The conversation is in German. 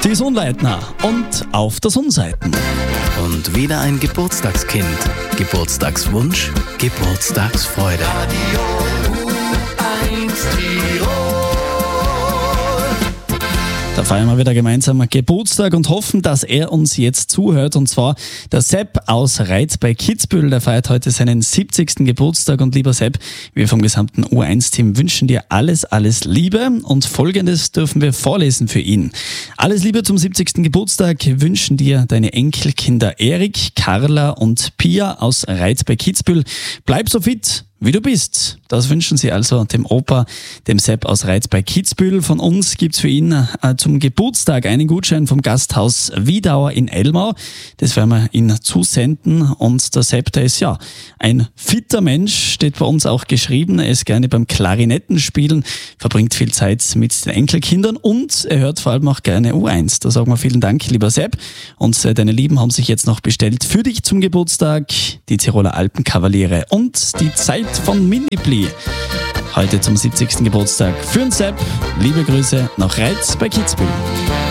Die Sonnleitner und auf der Sonnseiten. Und wieder ein Geburtstagskind. Geburtstagswunsch, Geburtstagsfreude. Radio U1 Tirol. Da feiern wir wieder gemeinsam Geburtstag und hoffen, dass er uns jetzt zuhört. Und zwar der Sepp aus Reitz bei Kitzbühel. Der feiert heute seinen 70. Geburtstag. Und lieber Sepp, wir vom gesamten U1-Team wünschen dir alles Liebe. Und Folgendes dürfen wir vorlesen für ihn. Alles Liebe zum 70. Geburtstag wünschen dir deine Enkelkinder Erik, Carla und Pia aus Reitz bei Kitzbühel. Bleib so fit, wie du bist. Das wünschen sie also dem Opa, dem Sepp aus Reitz bei Kitzbühel. Von uns gibt's für ihn zum Geburtstag einen Gutschein vom Gasthaus Wiedauer in Elmau. Das werden wir ihm zusenden. Und der Sepp, der ist ja ein fitter Mensch, steht bei uns auch geschrieben. Er ist gerne beim Klarinettenspielen, verbringt viel Zeit mit den Enkelkindern und er hört vor allem auch gerne U1. Da sagen wir vielen Dank, lieber Sepp. Und deine Lieben haben sich jetzt noch bestellt für dich zum Geburtstag die Tiroler Alpenkavaliere und die Zeit von Minipli. Heute zum 70. Geburtstag für den Sepp. Liebe Grüße nach Reitz bei Kitzbühel.